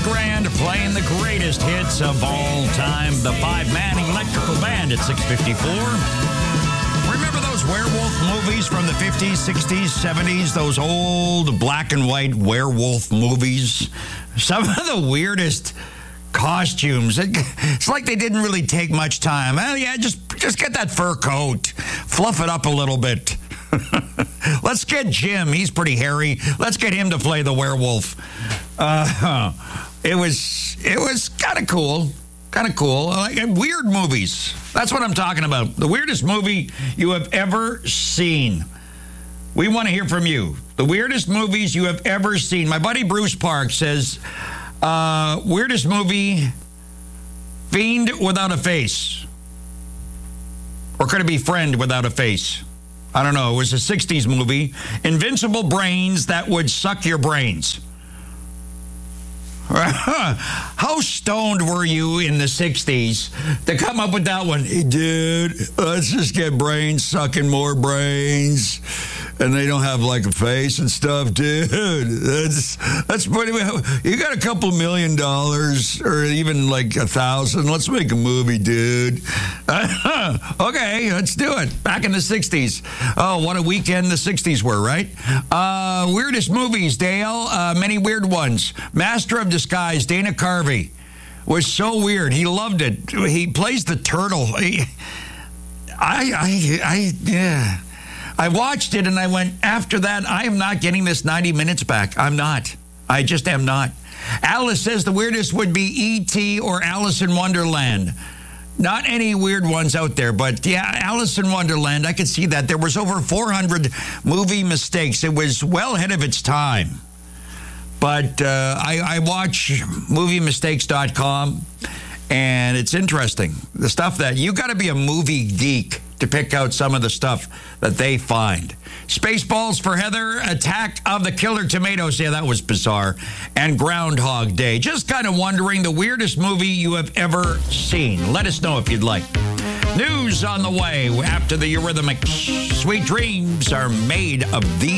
Grand playing the greatest hits of all time. The five-man electrical band at 6:54. Remember those werewolf movies from the 50s, 60s, 70s? Those old black and white werewolf movies? Some of the weirdest costumes. It's like they didn't really take much time. Well, yeah, just get that fur coat. Fluff it up a little bit. Let's get Jim. He's pretty hairy. Let's get him to play the werewolf. It was kind of cool. Kind of cool. Like weird movies. That's what I'm talking about. The weirdest movie you have ever seen. We want to hear from you. The weirdest movies you have ever seen. My buddy Bruce Park says, weirdest movie, Fiend Without a Face. Or could it be Friend Without a Face? I don't know. It was a 60s movie. Invincible brains that would suck your brains. How stoned were you in the 60s to come up with that one? Hey, dude, let's just get brains sucking more brains. And they don't have like a face and stuff, dude. That's pretty. You got a couple $1 million or even like 1,000. Let's make a movie, dude. Okay, let's do it. Back in the 60s. Oh, what a weekend the 60s were, right? Weirdest movies, Dale. Many weird ones. Master of Disguise, Dana Carvey. Was so weird. He loved it. He plays the turtle. Yeah. I watched it and I went, after that, I am not getting this 90 minutes back. I'm not. I just am not. Alice says the weirdest would be E.T. or Alice in Wonderland. Not any weird ones out there, but yeah, Alice in Wonderland, I could see that. There was over 400 movie mistakes. It was well ahead of its time. But I watch MovieMistakes.com, and it's interesting. The stuff that, you got to be a movie geek to pick out some of the stuff that they find. Spaceballs for Heather, Attack of the Killer Tomatoes. Yeah, that was bizarre. And Groundhog Day. Just kind of wondering the weirdest movie you have ever seen. Let us know if you'd like. News on the way after the Eurythmics. Sweet dreams are made of these.